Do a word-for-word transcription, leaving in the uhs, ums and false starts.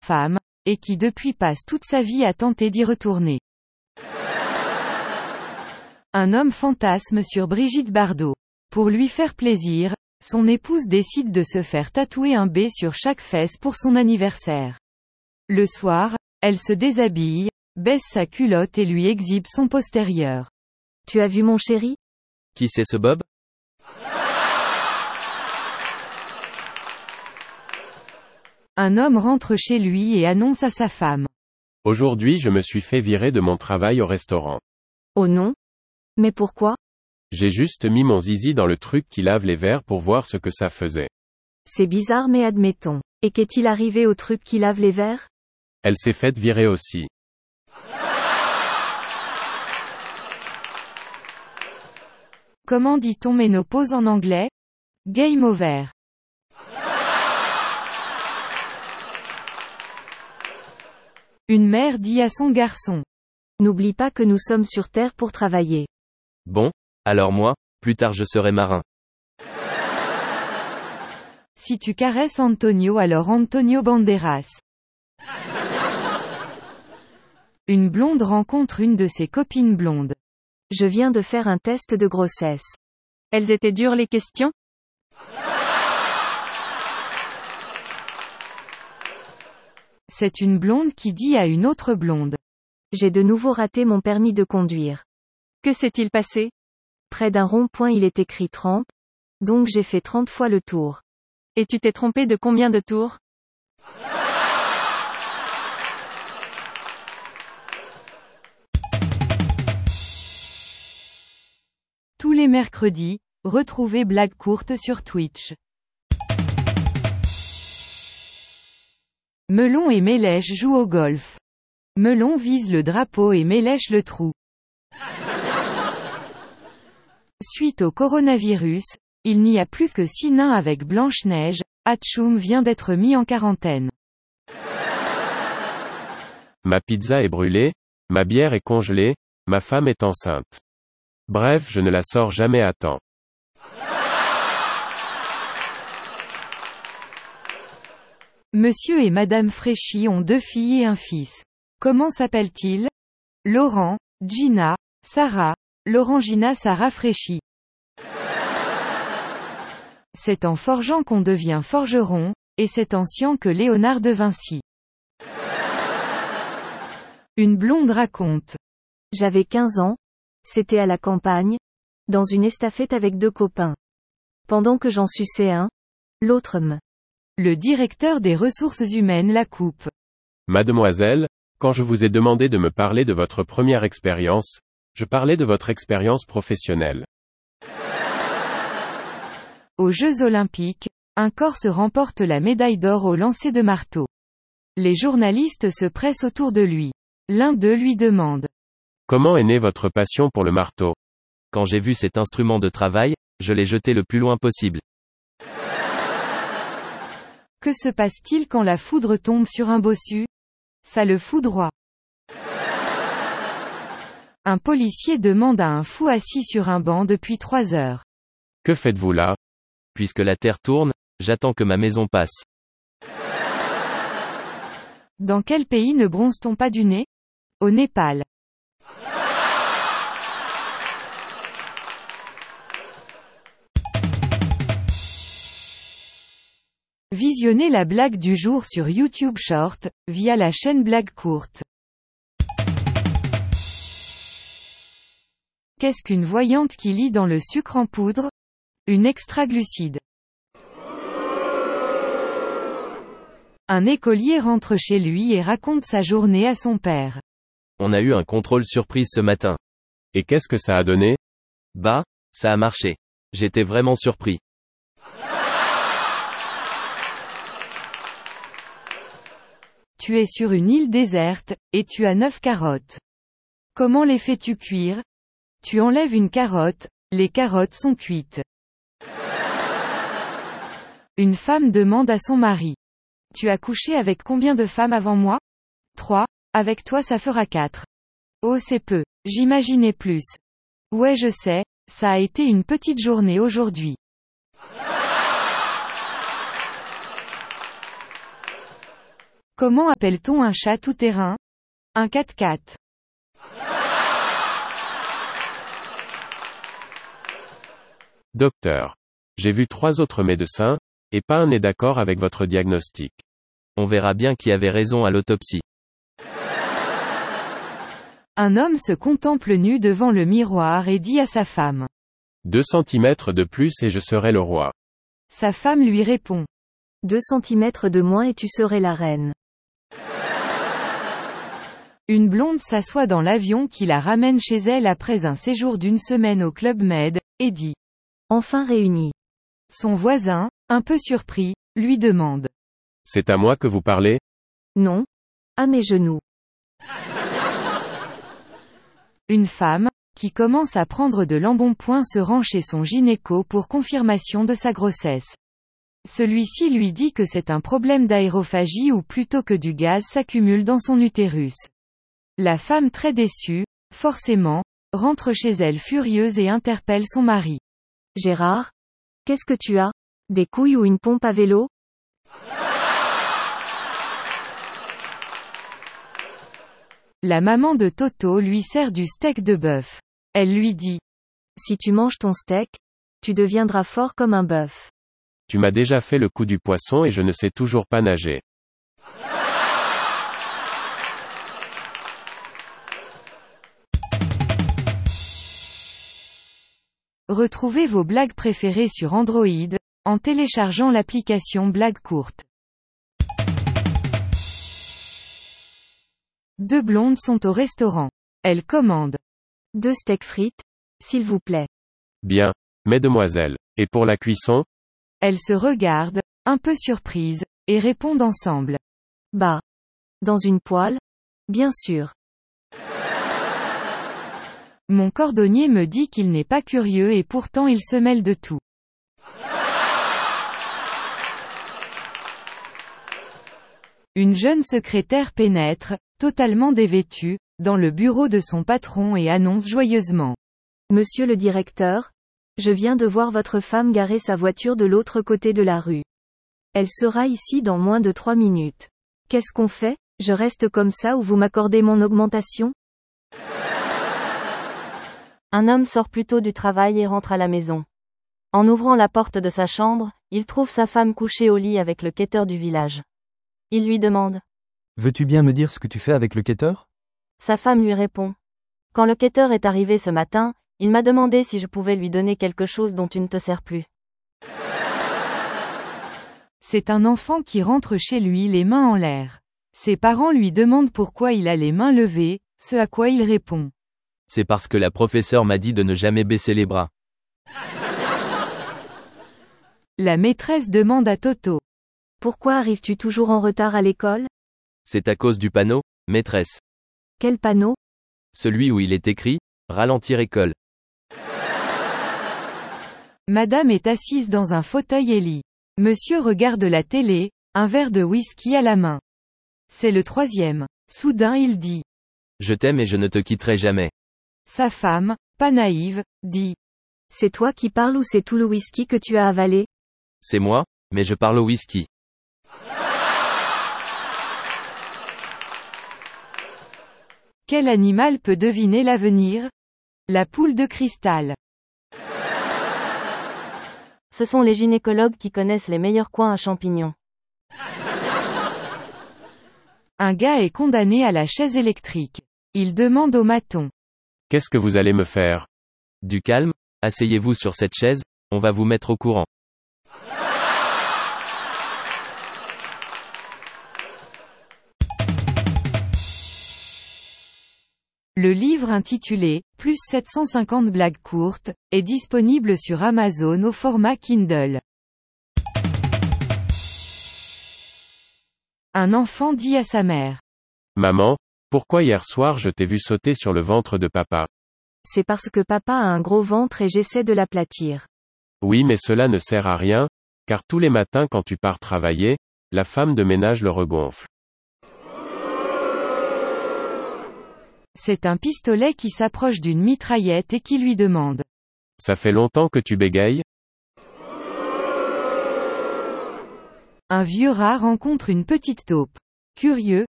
femme, et qui depuis passe toute sa vie à tenter d'y retourner. Un homme fantasme sur Brigitte Bardot. Pour lui faire plaisir, son épouse décide de se faire tatouer un B sur chaque fesse pour son anniversaire. Le soir, elle se déshabille, baisse sa culotte et lui exhibe son postérieur. Tu as vu mon chéri? Qui c'est ce Bob? Un homme rentre chez lui et annonce à sa femme. Aujourd'hui je me suis fait virer de mon travail au restaurant. Oh non? Mais pourquoi? J'ai juste mis mon zizi dans le truc qui lave les verres pour voir ce que ça faisait. C'est bizarre mais admettons. Et qu'est-il arrivé au truc qui lave les verres? Elle s'est faite virer aussi. Comment dit-on ménopause en anglais? Game over. Une mère dit à son garçon. N'oublie pas que nous sommes sur Terre pour travailler. Bon, alors moi, plus tard je serai marin. Si tu caresses Antonio alors Antonio Banderas. Une blonde rencontre une de ses copines blondes. Je viens de faire un test de grossesse. Elles étaient dures les questions? C'est une blonde qui dit à une autre blonde. J'ai de nouveau raté mon permis de conduire. Que s'est-il passé? Près d'un rond-point il est écrit trente, donc j'ai fait trente fois le tour. Et tu t'es trompé de combien de tours? Tous les mercredis, retrouvez Blague courte sur Twitch. Melon et Mélèche jouent au golf. Melon vise le drapeau et Mélèche le trou. Suite au coronavirus, il n'y a plus que six nains avec Blanche-Neige, Hatchoum vient d'être mis en quarantaine. Ma pizza est brûlée, ma bière est congelée, ma femme est enceinte. Bref, je ne la sors jamais à temps. Monsieur et Madame Fréchy ont deux filles et un fils. Comment s'appellent-ils? Laurent, Gina, Sarah, Laurent Gina Sarah Fréchy. C'est en forgeant qu'on devient forgeron, et c'est en sciant que Léonard de Vinci. Une blonde raconte. J'avais quinze ans, c'était à la campagne, dans une estafette avec deux copains. Pendant que j'en suçais un, l'autre me. Le directeur des ressources humaines la coupe. Mademoiselle, quand je vous ai demandé de me parler de votre première expérience, je parlais de votre expérience professionnelle. Aux Jeux Olympiques, un Corse remporte la médaille d'or au lancer de marteau. Les journalistes se pressent autour de lui. L'un d'eux lui demande. Comment est née votre passion pour le marteau? Quand j'ai vu cet instrument de travail, je l'ai jeté le plus loin possible. Que se passe-t-il quand la foudre tombe sur un bossu? Ça le foudroie. Un policier demande à un fou assis sur un banc depuis trois heures. Que faites-vous là? Puisque la terre tourne, j'attends que ma maison passe. Dans quel pays ne bronze-t-on pas du nez? Au Népal. Visionnez la blague du jour sur YouTube Short, via la chaîne Blague courte. Qu'est-ce qu'une voyante qui lit dans le sucre en poudre? Une extraglucide. Un écolier rentre chez lui et raconte sa journée à son père. On a eu un contrôle surprise ce matin. Et qu'est-ce que ça a donné? Bah, ça a marché. J'étais vraiment surpris. Tu es sur une île déserte, et tu as neuf carottes. Comment les fais-tu cuire? Tu enlèves une carotte, les carottes sont cuites. Une femme demande à son mari. Tu as couché avec combien de femmes avant moi? Trois, avec toi ça fera quatre. Oh c'est peu, j'imaginais plus. Ouais je sais, ça a été une petite journée aujourd'hui. Comment appelle-t-on un chat tout-terrain? Un quatre-quatre. Docteur. J'ai vu trois autres médecins, et pas un n'est d'accord avec votre diagnostic. On verra bien qui avait raison à l'autopsie. Un homme se contemple nu devant le miroir et dit à sa femme. Deux centimètres de plus et je serai le roi. Sa femme lui répond. Deux centimètres de moins et tu serais la reine. Une blonde s'assoit dans l'avion qui la ramène chez elle après un séjour d'une semaine au Club Med, et dit. Enfin réunis. Son voisin, un peu surpris, lui demande. C'est à moi que vous parlez? Non. À mes genoux. Une femme, qui commence à prendre de l'embonpoint se rend chez son gynéco pour confirmation de sa grossesse. Celui-ci lui dit que c'est un problème d'aérophagie ou plutôt que du gaz s'accumule dans son utérus. La femme très déçue, forcément, rentre chez elle furieuse et interpelle son mari. Gérard? Qu'est-ce que tu as? Des couilles ou une pompe à vélo? La maman de Toto lui sert du steak de bœuf. Elle lui dit. Si tu manges ton steak, tu deviendras fort comme un bœuf. Tu m'as déjà fait le coup du poisson et je ne sais toujours pas nager. Retrouvez vos blagues préférées sur Android, en téléchargeant l'application Blagues courtes. Deux blondes sont au restaurant. Elles commandent. Deux steaks frites, s'il vous plaît. Bien, mesdemoiselles. Et pour la cuisson? Elles se regardent, un peu surprises, et répondent ensemble. Bah. Dans une poêle? Bien sûr. Mon cordonnier me dit qu'il n'est pas curieux et pourtant il se mêle de tout. Une jeune secrétaire pénètre, totalement dévêtue, dans le bureau de son patron et annonce joyeusement. Monsieur le directeur, je viens de voir votre femme garer sa voiture de l'autre côté de la rue. Elle sera ici dans moins de trois minutes. Qu'est-ce qu'on fait? Je reste comme ça ou vous m'accordez mon augmentation? Un homme sort plus tôt du travail et rentre à la maison. En ouvrant la porte de sa chambre, il trouve sa femme couchée au lit avec le quêteur du village. Il lui demande. Veux-tu bien me dire ce que tu fais avec le quêteur? Sa femme lui répond. Quand le quêteur est arrivé ce matin, il m'a demandé si je pouvais lui donner quelque chose dont tu ne te sers plus. C'est un enfant qui rentre chez lui les mains en l'air. Ses parents lui demandent pourquoi il a les mains levées, ce à quoi il répond. C'est parce que la professeure m'a dit de ne jamais baisser les bras. La maîtresse demande à Toto. Pourquoi arrives-tu toujours en retard à l'école? C'est à cause du panneau, maîtresse. Quel panneau? Celui où il est écrit « Ralentir école ». Madame est assise dans un fauteuil et lit. Monsieur regarde la télé, un verre de whisky à la main. C'est le troisième. Soudain il dit. Je t'aime et je ne te quitterai jamais. Sa femme, pas naïve, dit. C'est toi qui parles ou c'est tout le whisky que tu as avalé? C'est moi, mais je parle au whisky. Quel animal peut deviner l'avenir? La poule de cristal. Ce sont les gynécologues qui connaissent les meilleurs coins à champignons. Un gars est condamné à la chaise électrique. Il demande au maton. Qu'est-ce que vous allez me faire? Du calme, asseyez-vous sur cette chaise, on va vous mettre au courant. Le livre intitulé « Plus sept cent cinquante blagues courtes » est disponible sur Amazon au format Kindle. Un enfant dit à sa mère. Maman, pourquoi hier soir je t'ai vu sauter sur le ventre de papa? C'est parce que papa a un gros ventre et j'essaie de l'aplatir. Oui, mais cela ne sert à rien, car tous les matins quand tu pars travailler, la femme de ménage le regonfle. C'est un pistolet qui s'approche d'une mitraillette et qui lui demande. Ça fait longtemps que tu bégayes? Un vieux rat rencontre une petite taupe. Curieux,